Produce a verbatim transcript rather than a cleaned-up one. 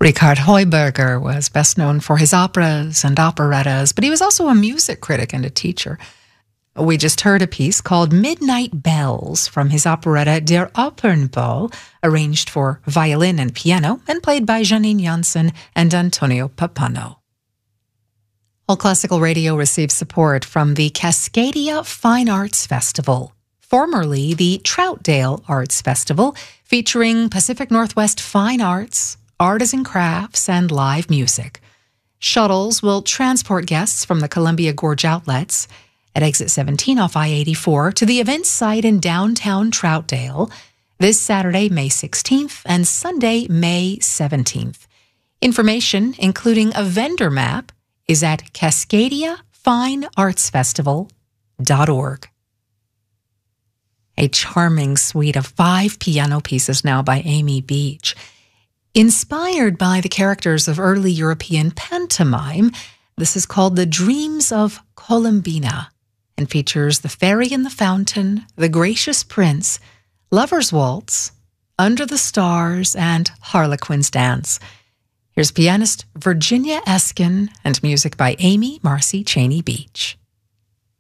Richard Heuberger was best known for his operas and operettas, but he was also a music critic and a teacher. We just heard a piece called Midnight Bells from his operetta Der Opernball, arranged for violin and piano and played by Janine Janssen and Antonio Pappano. All Classical Radio receives support from the Cascadia Fine Arts Festival, formerly the Troutdale Arts Festival, featuring Pacific Northwest fine arts, artisan crafts, and live music. Shuttles will transport guests from the Columbia Gorge outlets at exit seventeen off I eighty-four to the event site in downtown Troutdale this Saturday, May sixteenth, and Sunday, May seventeenth. Information, including a vendor map, is at cascadia fine arts festival dot org. A charming suite of five piano pieces now by Amy Beach. Inspired by the characters of early European pantomime, this is called The Dreams of Columbina and features The Fairy in the Fountain, The Gracious Prince, Lover's Waltz, Under the Stars, and Harlequin's Dance. Here's pianist Virginia Eskin and music by Amy Marcy Cheney Beach.